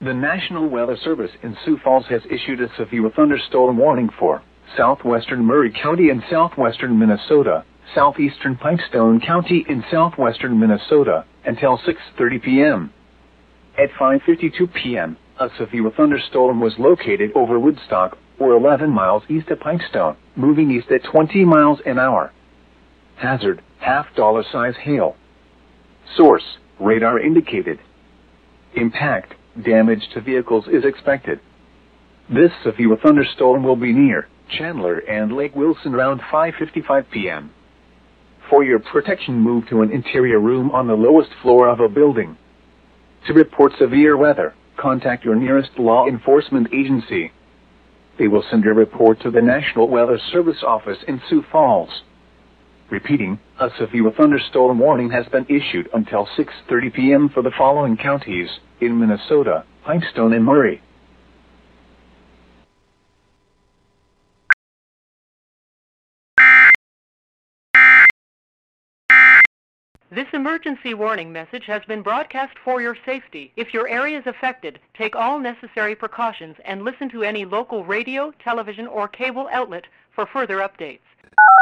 The National Weather Service in Sioux Falls has issued a severe thunderstorm warning for southwestern Murray County in southwestern Minnesota, southeastern Pipestone County in southwestern Minnesota, until 6:30 p.m. At 5:52 p.m., a severe thunderstorm was located over Woodstock, or 11 miles east of Pipestone, moving east at 20 miles an hour. Hazard, $half-size hail. Source, radar indicated. Impact, damage to vehicles is expected. This severe thunderstorm will be near Chandler and Lake Wilson around 5:55 p.m. For your protection, move to an interior room on the lowest floor of a building. To report severe weather, contact your nearest law enforcement agency. They will send a report to the National Weather Service office in Sioux Falls. Repeating, a severe thunderstorm warning has been issued until 6:30 p.m. for the following counties in Minnesota: Pipestone and Murray. This emergency warning message has been broadcast for your safety. If your area is affected, take all necessary precautions and listen to any local radio, television, or cable outlet for further updates.